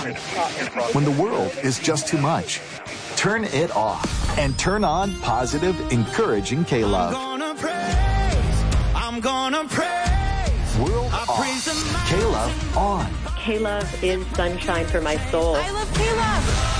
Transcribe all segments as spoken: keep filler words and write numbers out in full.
When the world is just too much, turn it off and turn on positive, encouraging K-Love. I'm gonna praise, I'm gonna praise. World off, K-Love on. K-Love is sunshine for my soul. I love K-Love.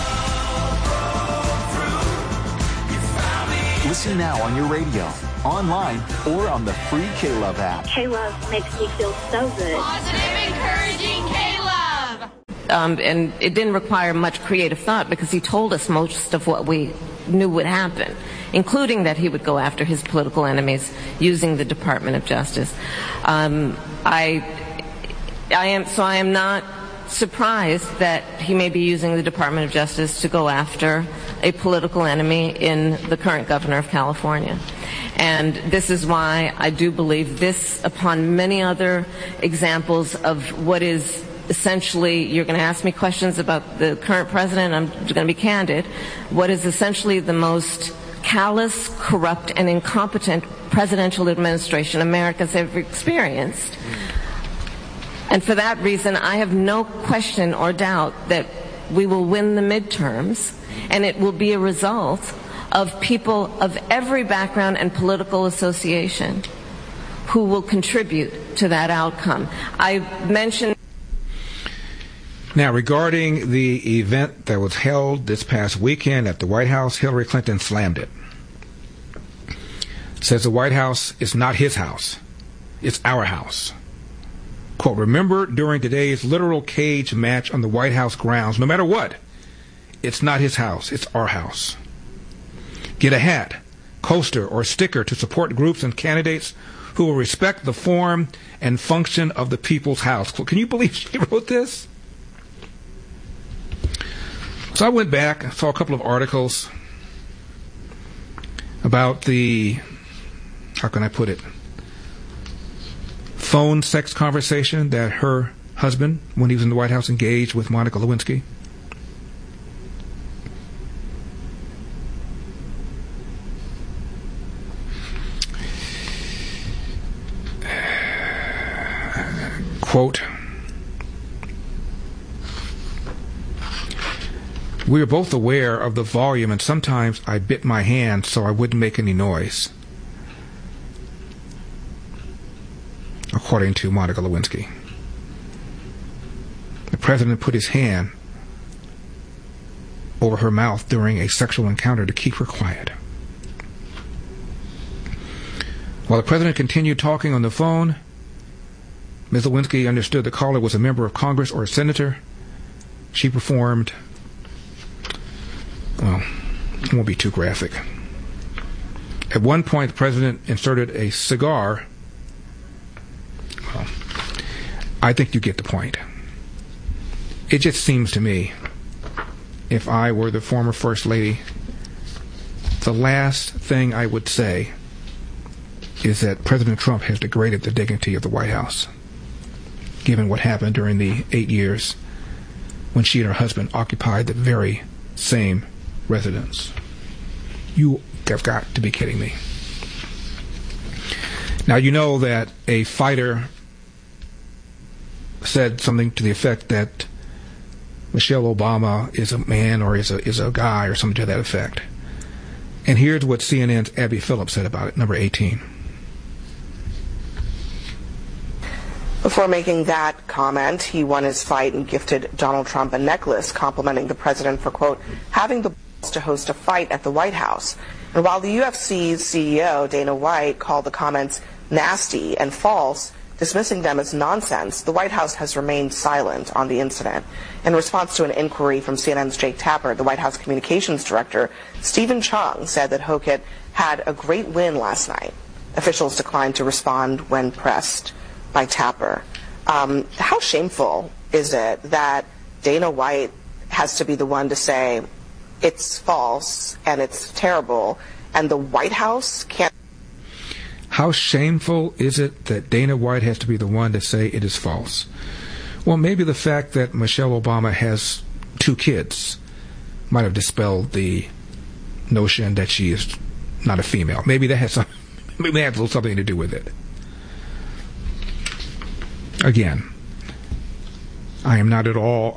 Listen now on your radio, online, or on the free K-Love app. K-Love makes me feel so good. Positive, encouraging K-Love. Um, and it didn't require much creative thought because he told us most of what we knew would happen, including that he would go after his political enemies using the Department of Justice. Um, I, I am so I am not surprised that he may be using the Department of Justice to go after a political enemy in the current governor of California. And this is why I do believe this, upon many other examples of what is essentially, you're going to ask me questions about the current president, I'm going to be candid, what is essentially the most callous, corrupt, and incompetent presidential administration America's ever experienced. And for that reason, I have no question or doubt that we will win the midterms, and it will be a result of people of every background and political association who will contribute to that outcome. I mentioned... Now, regarding the event that was held this past weekend at the White House, Hillary Clinton slammed it. Says the White House is not his house. It's our house. Quote, remember during today's literal cage match on the White House grounds, no matter what, it's not his house, it's our house. Get a hat, coaster, or sticker to support groups and candidates who will respect the form and function of the people's house. Can you believe she wrote this? So I went back, saw a couple of articles about the, how can I put it, phone sex conversation that her husband, when he was in the White House, engaged with Monica Lewinsky. Quote, we are both aware of the volume, and sometimes I bit my hand so I wouldn't make any noise. According to Monica Lewinsky. The president put his hand over her mouth during a sexual encounter to keep her quiet. While the president continued talking on the phone, Miz Lewinsky understood the caller was a member of Congress or a senator. She performed, well, it won't be too graphic. At one point, the president inserted a cigar. Well, I think you get the point. It just seems to me, if I were the former First Lady, the last thing I would say is that President Trump has degraded the dignity of the White House, given what happened during the eight years when she and her husband occupied the very same residence. You have got to be kidding me. Now, you know that a fighter said something to the effect that Michelle Obama is a man or is a is a guy or something to that effect. And here's what C N N's Abby Phillips said about it, number eighteen. Before making that comment, he won his fight and gifted Donald Trump a necklace complimenting the president for, quote, having the balls to host a fight at the White House. And while the U F C's C E O, Dana White, called the comments nasty and false, dismissing them as nonsense, the White House has remained silent on the incident. In response to an inquiry from C N N's Jake Tapper, the White House communications director, Stephen Chung, said that Hokit had a great win last night. Officials declined to respond when pressed by Tapper. Um, how shameful is it that Dana White has to be the one to say it's false and it's terrible, and the White House can't? How shameful is it that Dana White has to be the one to say it is false? Well, maybe the fact that Michelle Obama has two kids might have dispelled the notion that she is not a female. Maybe that has some, maybe that has a little something to do with it. Again, I am not at all